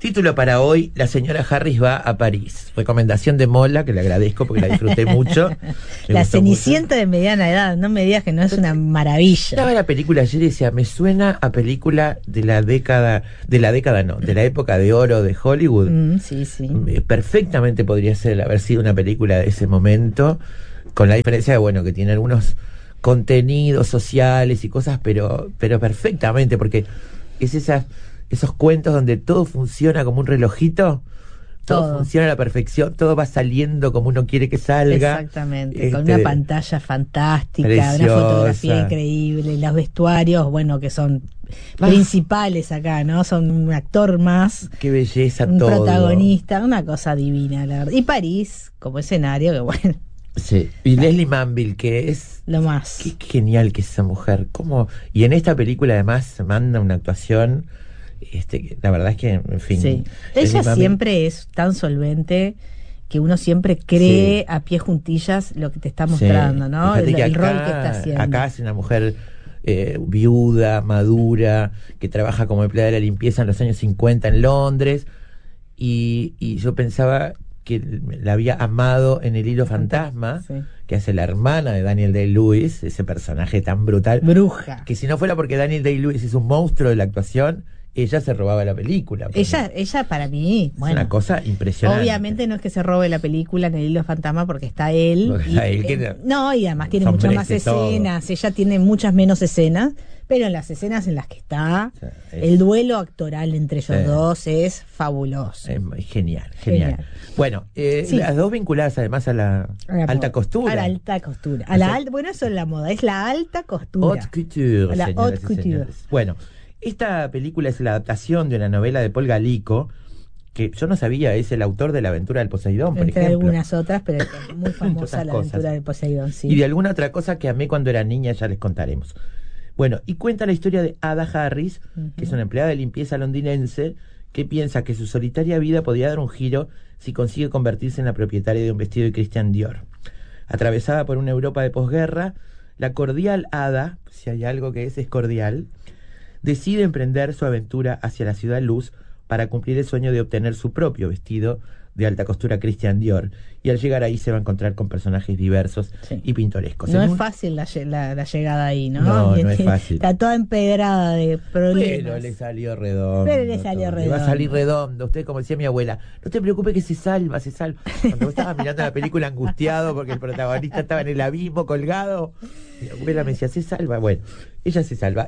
Título para hoy: La señora Harris va a París. Recomendación de Mola, que le agradezco porque la disfruté mucho. La Cenicienta de mediana edad, no me digas que no es una maravilla. Estaba la película ayer y decía, me suena a película de la época de oro de Hollywood. Sí. Perfectamente podría haber sido una película de ese momento, con la diferencia de, que tiene algunos contenidos sociales y cosas, pero perfectamente, porque es esos cuentos donde todo funciona como un relojito, todo funciona a la perfección, todo va saliendo como uno quiere que salga. Exactamente, con una pantalla fantástica, preciosa, una fotografía increíble, los vestuarios, que son principales acá, ¿no? Son un actor más. Qué belleza un todo. Un protagonista, una cosa divina, la verdad. Y París, como escenario, que bueno. Sí, y Leslie Manville, que es lo más. Qué genial que es esa mujer. ¿Cómo? Y en esta película además manda una actuación, la verdad es que, en fin. Sí. Ella siempre es tan solvente que uno siempre cree a pie juntillas lo que te está mostrando, ¿no? El rol que está haciendo. Acá es una mujer viuda, madura, que trabaja como empleada de la limpieza en los años 50 en Londres, y yo pensaba que la había amado en El hilo fantasma, que hace la hermana de Daniel Day-Lewis, ese personaje tan brutal. Bruja. Que si no fuera porque Daniel Day-Lewis es un monstruo de la actuación, ella se robaba la película. Ella para mí, es una cosa impresionante. Obviamente no es que se robe la película en El hilo fantasma porque está él. Y además tiene muchas más escenas. Ella tiene muchas menos escenas, pero en las escenas en las que está, el duelo actoral entre ellos dos es fabuloso. Es genial. Bueno, las dos vinculadas además a la alta costura. A la alta costura. Eso es la moda, es la alta costura. Haute couture, la haute couture. Bueno, esta película es la adaptación de una novela de Paul Galico, que yo no sabía, es el autor de La aventura del Poseidón, por ejemplo. Algunas otras, pero es muy famosa La aventura del Poseidón, sí. Y de alguna otra cosa que amé cuando era niña, ya les contaremos. Bueno, y cuenta la historia de Ada Harris, que es una empleada de limpieza londinense, que piensa que su solitaria vida podría dar un giro si consigue convertirse en la propietaria de un vestido de Christian Dior. Atravesada por una Europa de posguerra, la cordial Ada, si hay algo que es cordial, decide emprender su aventura hacia la ciudad luz para cumplir el sueño de obtener su propio vestido de alta costura Christian Dior, y al llegar ahí se va a encontrar con personajes diversos y pintorescos. No es fácil la llegada ahí, ¿no? No es fácil. Está toda empedrada de problemas. Pero le salió redondo. Le va a salir redondo. Usted, como decía mi abuela, no te preocupes que se salva. Cuando estaba mirando la película angustiado porque el protagonista estaba en el abismo colgado, mi abuela me decía, se salva. Bueno, ella se salva.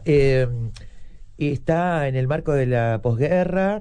Está en el marco de la posguerra,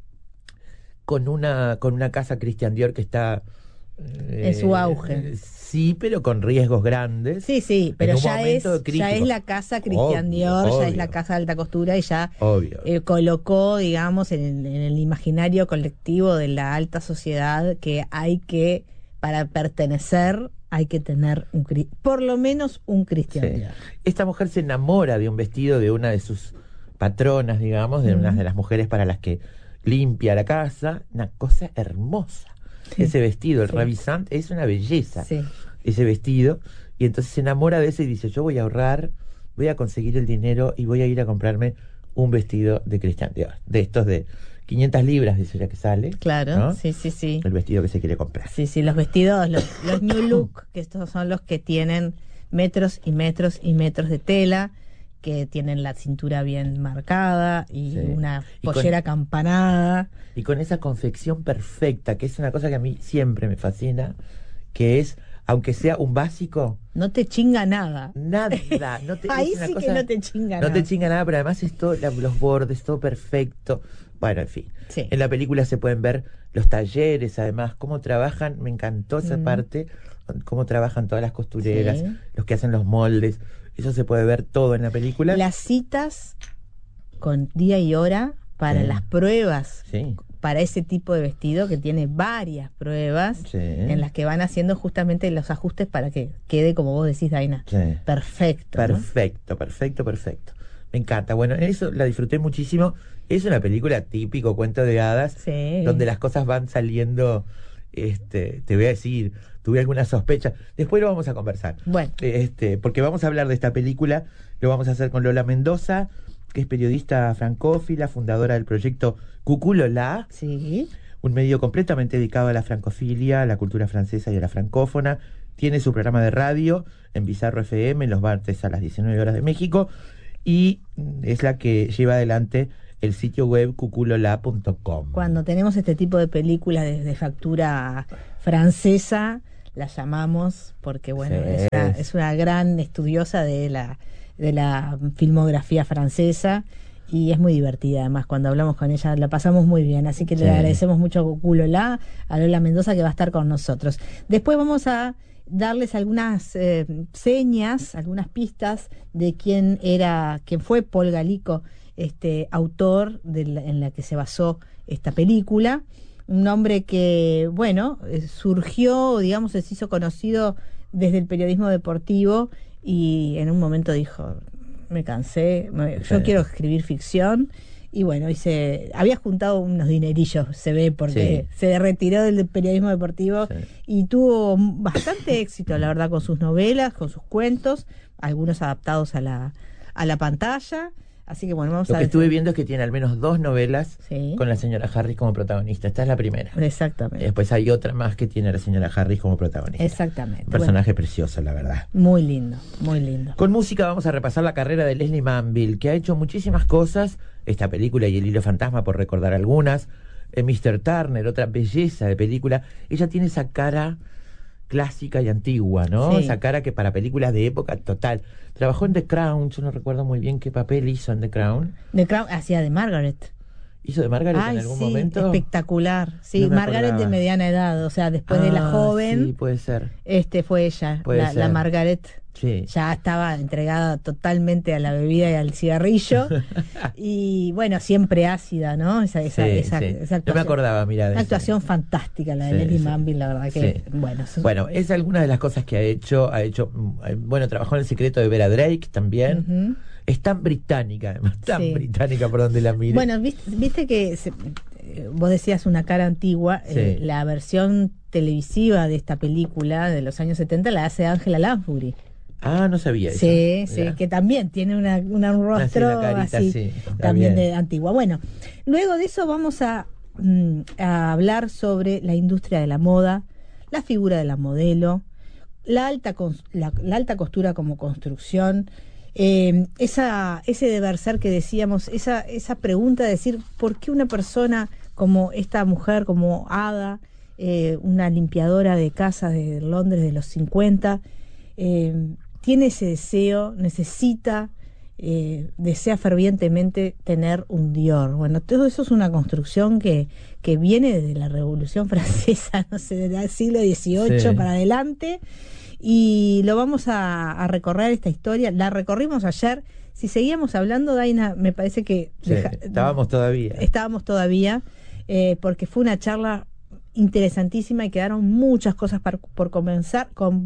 con una casa Christian Dior que está en su auge. Sí, pero con riesgos grandes. Sí, pero ya es la casa Christian Dior, ya es la casa de alta costura, y ya colocó, digamos, en el imaginario colectivo de la alta sociedad que para pertenecer hay que tener por lo menos un Christian Dior. Esta mujer se enamora de un vestido de una de sus patronas, digamos, de una de las mujeres para las que limpia la casa. Una cosa hermosa. Ese vestido, el Ravissant, es una belleza. Ese vestido. Y entonces se enamora de eso y dice, yo voy a ahorrar, voy a conseguir el dinero y voy a ir a comprarme un vestido de Christian Dior. De estos de 500 libras, dice ella que sale. Claro, ¿no? Sí. El vestido que se quiere comprar. Sí, los vestidos, los New Look, que estos son los que tienen metros y metros y metros de tela, que tienen la cintura bien marcada y una pollera acampanada. Y con esa confección perfecta, que es una cosa que a mí siempre me fascina, que es, aunque sea un básico, no te chinga nada. Ahí sí que no te chinga nada. No te chinga nada, pero además es todo, los bordes, todo perfecto. Bueno, en fin. En la película se pueden ver los talleres, además, cómo trabajan, me encantó esa parte, cómo trabajan todas las costureras, los que hacen los moldes. Eso se puede ver todo en la película. Las citas con día y hora para las pruebas, para ese tipo de vestido, que tiene varias pruebas en las que van haciendo justamente los ajustes para que quede, como vos decís, Daina, perfecto. Perfecto. Me encanta. Bueno, eso la disfruté muchísimo. Es una película típico cuento de hadas, donde las cosas van saliendo. Te voy a decir, tuve alguna sospecha. Después lo vamos a conversar. Bueno. Porque vamos a hablar de esta película. Lo vamos a hacer con Lola Mendoza, que es periodista francófila, fundadora del proyecto Cuculola. Sí. Un medio completamente dedicado a la francofilia, a la cultura francesa y a la francófona. Tiene su programa de radio en Bizarro FM los martes a las 19 horas de México y es la que lleva adelante el sitio web cuculola.com. Cuando tenemos este tipo de películas de factura francesa, la llamamos porque, bueno, sí, es una gran estudiosa de la filmografía francesa y es muy divertida. Además, cuando hablamos con ella la pasamos muy bien, así que le agradecemos mucho a Cuculola, a Lola Mendoza, que va a estar con nosotros. Después vamos a darles algunas señas, algunas pistas de quién fue Paul Galico, autor en la que se basó esta película. Un hombre que, bueno, surgió, digamos, se hizo conocido desde el periodismo deportivo y en un momento dijo, me cansé, yo quiero escribir ficción. Y bueno, había juntado unos dinerillos, se ve, porque se retiró del periodismo deportivo y tuvo bastante éxito, la verdad, con sus novelas, con sus cuentos, algunos adaptados a la pantalla. Así que bueno, Lo que estuve viendo es que tiene al menos 2 novelas con la señora Harris como protagonista. Esta es la primera. Exactamente. Después hay otra más que tiene a la señora Harris como protagonista. Exactamente. Un personaje precioso, la verdad. Muy lindo, muy lindo. Con música vamos a repasar la carrera de Lesley Manville, que ha hecho muchísimas cosas. Esta película y El hilo fantasma, por recordar algunas. Mr. Turner, otra belleza de película. Ella tiene esa cara clásica y antigua, ¿no? Sí. Esa cara que para películas de época total. Trabajó en The Crown, yo no recuerdo muy bien qué papel hizo en The Crown. The Crown hacía de Margaret. ¿Hizo de Margaret en algún momento? Espectacular. Sí, No Margaret de mediana edad, o sea, después de la joven. Sí, puede ser. Fue ella, la Margaret. Sí. Ya estaba entregada totalmente a la bebida y al cigarrillo. Y bueno, siempre ácida, ¿no? Esa actuación. No me acordaba, mira. Una actuación fantástica, la de Lesley Manville, la verdad que, Bueno, es alguna de las cosas que ha hecho, bueno, trabajó en El secreto de Vera Drake también. Uh-huh. Es tan británica, además, británica por donde la mire. Bueno, viste que vos decías una cara antigua, la versión televisiva de esta película de los años 70 la hace Angela Lansbury. Ah, no sabía eso. Sí, que también tiene un rostro carita, así, también de antigua. Bueno, luego de eso vamos a hablar sobre la industria de la moda, la figura de la modelo, la alta costura como construcción, ese deber ser que decíamos, esa pregunta de decir, ¿por qué una persona como esta mujer, como Ada, una limpiadora de casas de Londres de los 50, tiene ese deseo, desea fervientemente tener un Dior? Bueno, todo eso es una construcción que viene desde la Revolución Francesa, no sé, del siglo XVIII para adelante, y lo vamos a recorrer esta historia. La recorrimos ayer. Si seguíamos hablando, Daina, me parece que estábamos todavía, porque fue una charla interesantísima y quedaron muchas cosas por conversar,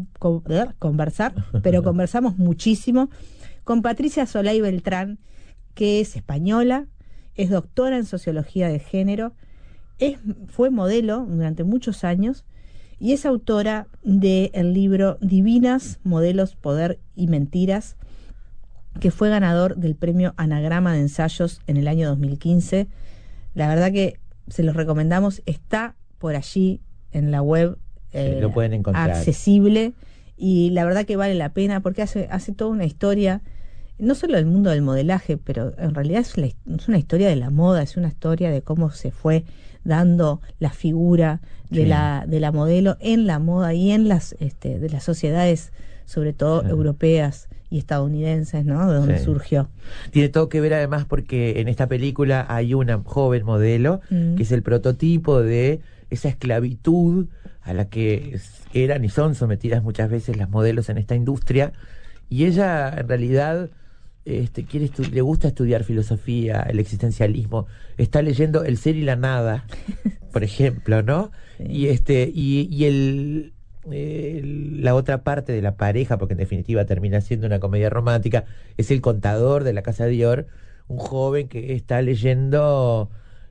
pero conversamos muchísimo con Patricia Solay Beltrán, que es española, es doctora en sociología de género, fue modelo durante muchos años y es autora del libro Divinas, Modelos, Poder y Mentiras, que fue ganador del premio Anagrama de Ensayos en el año 2015. La verdad que se los recomendamos, está por allí en la web, lo pueden encontrar, accesible, y la verdad que vale la pena porque hace toda una historia, no solo del mundo del modelaje, pero en realidad es una historia de la moda, es una historia de cómo se fue dando la figura de la modelo en la moda y en de las sociedades, sobre todo europeas y estadounidenses, ¿no? De donde surgió. Tiene todo que ver además porque en esta película hay una joven modelo que es el prototipo de esa esclavitud a la que eran y son sometidas muchas veces las modelos en esta industria, y ella en realidad le gusta estudiar filosofía, el existencialismo, está leyendo El ser y la nada, por ejemplo, ¿no? Sí. Y la otra parte de la pareja, porque en definitiva termina siendo una comedia romántica, es el contador de la casa Dior, un joven que está leyendo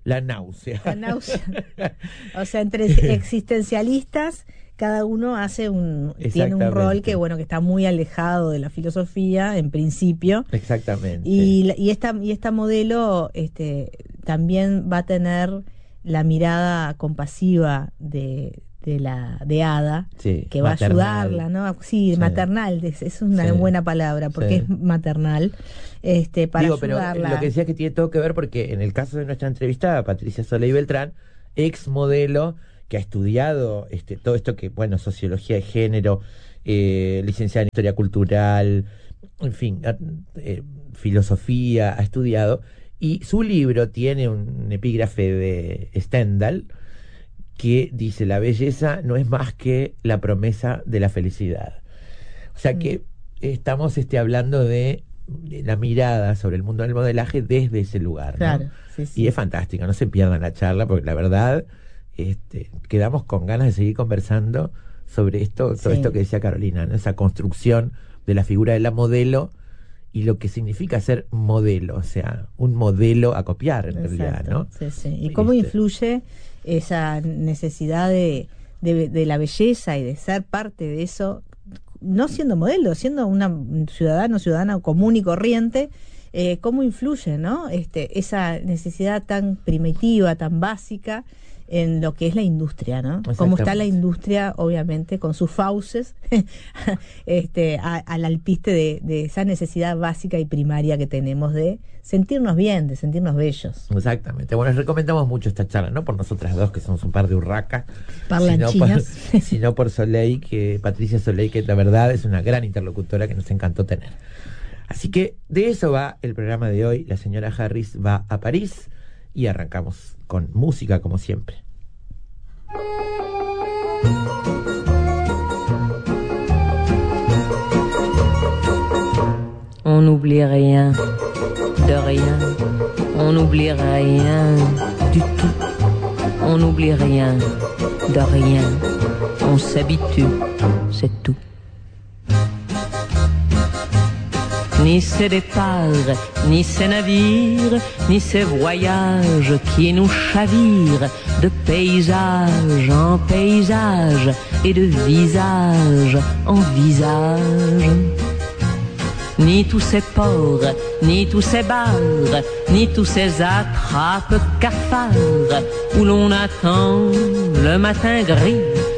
la náusea. La náusea. O sea, entre existencialistas, cada uno tiene un rol que está muy alejado de la filosofía en principio. Exactamente. Y esta modelo también va a tener la mirada compasiva de Ada, sí, que va maternal. A ayudarla, ¿no? Sí, maternal, es una buena palabra, porque es maternal, para ayudarla. Pero lo que decía que tiene todo que ver, porque en el caso de nuestra entrevistada, Patricia Soleil Beltrán, ex modelo, que ha estudiado todo esto que, sociología de género, licenciada en historia cultural, en fin, filosofía, ha estudiado, y su libro tiene un epígrafe de Stendhal, que dice: la belleza no es más que la promesa de la felicidad. O sea que estamos hablando de la mirada sobre el mundo del modelaje desde ese lugar, ¿no? Claro, sí. Y es fantástico, no se pierdan la charla, porque la verdad quedamos con ganas de seguir conversando sobre todo esto que decía Carolina, ¿no? Esa construcción de la figura de la modelo y lo que significa ser modelo, o sea, un modelo a copiar en realidad, ¿no? Sí. Y cómo influye esa necesidad de la belleza y de ser parte de eso, no siendo modelo, siendo una ciudadana común y corriente, cómo influye, ¿no? Esa necesidad tan primitiva, tan básica en lo que es la industria, ¿no? Cómo está la industria, obviamente, con sus fauces al alpiste de esa necesidad básica y primaria que tenemos de sentirnos bien, de sentirnos bellos. Exactamente. Bueno, les recomendamos mucho esta charla, no por nosotras dos, que somos un par de urracas, sino por Soleil, Patricia Soleil, que la verdad es una gran interlocutora que nos encantó tener. Así que de eso va el programa de hoy. La señora Harris va a París y arrancamos con música como siempre. On n'oublie rien, de rien, on n'oublie rien du tout, on n'oublie rien, de rien, on s'habitue, c'est tout. Ni ces départs, ni ces navires, ni ces voyages qui nous chavirent de paysage en paysage et de visage en visage. Ni tous ces ports, ni tous ces bars, ni tous ces attrapes cafards où l'on attend le matin gris